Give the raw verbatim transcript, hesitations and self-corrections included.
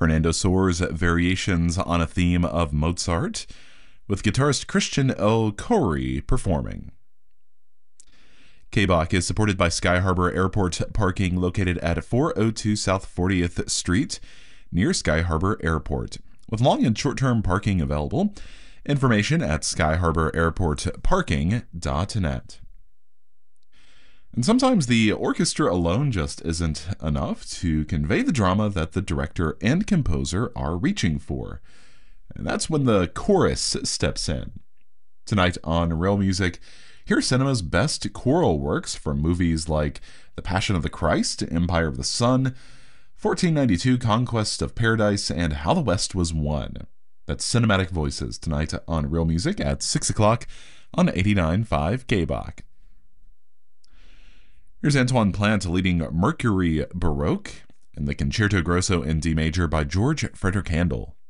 Fernando Soares variations on a theme of Mozart, with guitarist Christian El Khoury performing. K B O C is supported by Sky Harbor Airport parking located at four oh two South fortieth Street near Sky Harbor Airport, with long and short-term parking available. Information at sky harbor airport parking dot net. And sometimes the orchestra alone just isn't enough to convey the drama that the director and composer are reaching for. And that's when the chorus steps in. Tonight on Real Music, hear cinema's best choral works from movies like The Passion of the Christ, Empire of the Sun, fourteen ninety-two, Conquest of Paradise, and How the West Was Won. That's Cinematic Voices tonight on Real Music at six o'clock on eighty-nine point five K B O C. Here's Antoine Plant leading Mercury Baroque and the Concerto Grosso in D major by George Frederick Handel.